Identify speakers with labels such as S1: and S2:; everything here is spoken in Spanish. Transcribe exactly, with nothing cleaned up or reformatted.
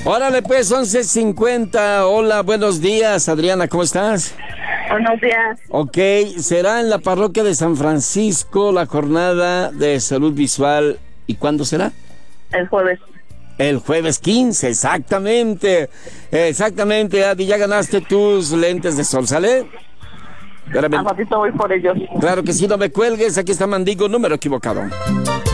S1: Órale, pues, once cincuenta. Hola, buenos días, Adriana, ¿cómo estás?
S2: Buenos días.
S1: Ok, será en la parroquia de San Francisco la jornada de salud visual. ¿Y cuándo será?
S2: El jueves.
S1: El jueves quince, exactamente. Exactamente, Adi, ya ganaste tus lentes de sol, ¿sale?
S2: Al ratito voy por ellos.
S1: Claro que sí, no me cuelgues, aquí está Mandigo, número equivocado.